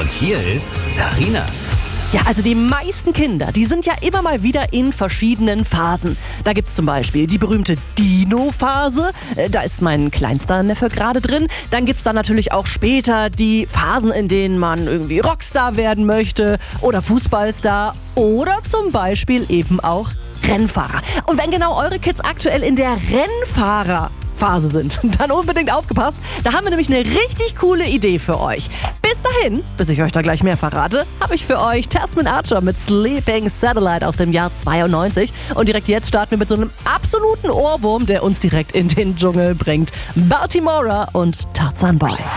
Und hier ist Sarina. Ja, also die meisten Kinder, die sind ja immer mal wieder in verschiedenen Phasen. Da gibt's zum Beispiel die berühmte Dino-Phase. Da ist mein kleinster Neffe gerade drin. Dann gibt's dann natürlich auch später die Phasen, in denen man irgendwie Rockstar werden möchte oder Fußballstar oder zum Beispiel eben auch Rennfahrer. Und wenn genau eure Kids aktuell in der Rennfahrerphase sind, dann unbedingt aufgepasst. Da haben wir nämlich eine richtig coole Idee für euch. Bis dahin, bis ich euch da gleich mehr verrate, habe ich für euch Tasman Archer mit Sleeping Satellite aus dem Jahr 92. Und direkt jetzt starten wir mit so einem absoluten Ohrwurm, der uns direkt in den Dschungel bringt. Baltimora und Tarzan Boy.